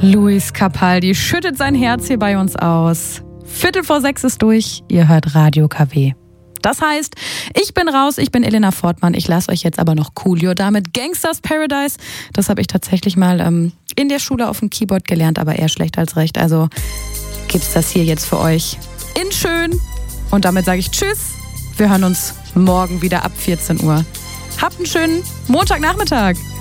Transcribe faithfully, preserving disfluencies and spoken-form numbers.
Luis Capaldi schüttet sein Herz hier bei uns aus. Viertel vor sechs ist durch, ihr hört Radio K W. Das heißt, ich bin raus, ich bin Elena Fortmann. Ich lasse euch jetzt aber noch Coolio da mit Gangsters Paradise. Das habe ich tatsächlich mal ähm, in der Schule auf dem Keyboard gelernt, aber eher schlecht als recht. Also gibt's das hier jetzt für euch in schön. Und damit sage ich Tschüss. Wir hören uns morgen wieder ab vierzehn Uhr. Habt einen schönen Montagnachmittag.